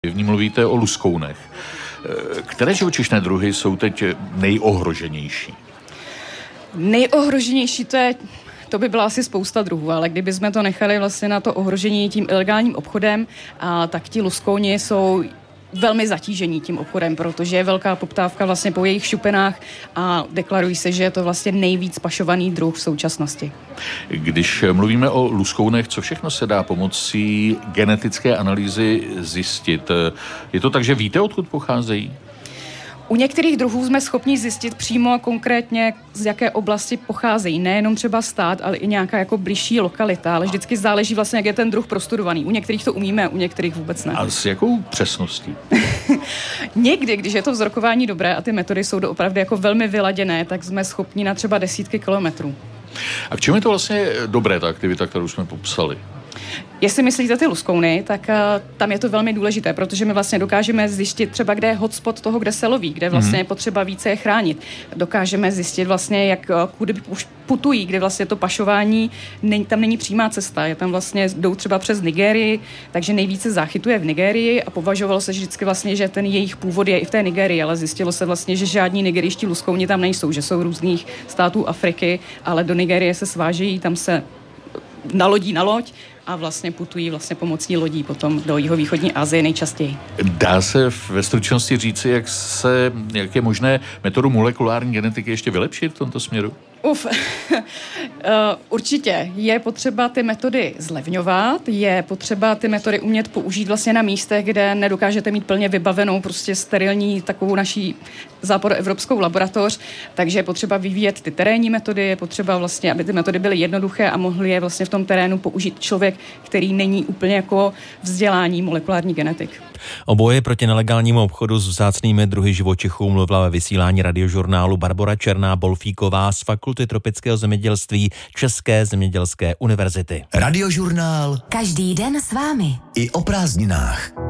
V ní mluvíte o luskounech. Které živočišné druhy jsou teď nejohroženější? Nejohroženější to by byla asi spousta druhů, ale kdybychom to nechali vlastně na to ohrožení tím ilegálním obchodem, tak ti luskouni jsou velmi zatížení tím obchodem, protože je velká poptávka vlastně po jejich šupinách a deklarují se, že je to vlastně nejvíc pašovaný druh v současnosti. Když mluvíme o luskounech, co všechno se dá pomocí genetické analýzy zjistit? Je to tak, že víte, odkud pocházejí? U některých druhů jsme schopni zjistit přímo a konkrétně, z jaké oblasti pocházejí. Nejenom třeba stát, ale i nějaká jako bližší lokalita, ale vždycky záleží vlastně, jak je ten druh prostudovaný. U některých to umíme, u některých vůbec ne. A s jakou přesností? Někdy, když je to vzorkování dobré a ty metody jsou opravdu jako velmi vyladěné, tak jsme schopni na třeba desítky kilometrů. A v čem je to vlastně dobré, ta aktivita, kterou jsme popsali? Jestli myslíte ty luskouny, tak tam je to velmi důležité, protože my vlastně dokážeme zjistit třeba, kde je hotspot toho, kde se loví, kde vlastně je potřeba více je chránit. Dokážeme zjistit vlastně, jak kudy už putují, kde vlastně to pašování, tam není přímá cesta, je tam vlastně, jdou třeba přes Nigérii, takže nejvíce záchytuje v Nigérii a považovalo se vždycky vlastně, že ten jejich původ je i v té Nigérii, ale zjistilo se vlastně, že žádní nigerijští luskouni tam nejsou, že jsou různých států Afriky, ale do Nigérie se svážejí, tam se nalodí na loď a vlastně putují vlastně pomocí lodí potom do jihovýchodní Asie nejčastěji. Dá se ve stručnosti říci, jak je možné metodu molekulární genetiky ještě vylepšit v tomto směru? Určitě. Je potřeba ty metody zlevňovat, je potřeba ty metody umět použít vlastně na místech, kde nedokážete mít plně vybavenou prostě sterilní takovou naší západoevropskou laboratoř, takže je potřeba vyvíjet ty terénní metody, je potřeba vlastně, aby ty metody byly jednoduché a mohly je vlastně v tom terénu použít člověk, který není úplně jako vzdělání molekulární genetik. O boji proti nelegálnímu obchodu s vzácnými druhy živočichů mluvila ve vysílání Radiožurnálu Barbora Černá-Bolfíková z Fakulty tropického zemědělství České zemědělské univerzity. Radiožurnál. Každý den s vámi. I o prázdninách.